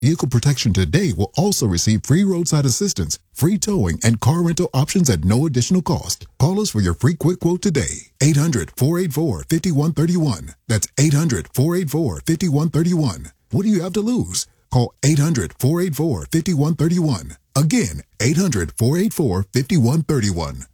Vehicle Protection Today will also receive free roadside assistance, free towing, and car rental options at no additional cost. Call us for your free quick quote today. 800-484-5131. That's 800-484-5131. What do you have to lose? Call 800-484-5131. Again, 800-484-5131.